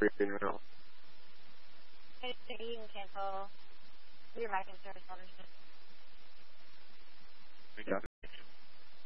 Hey, you can cancel your mic and service ownership.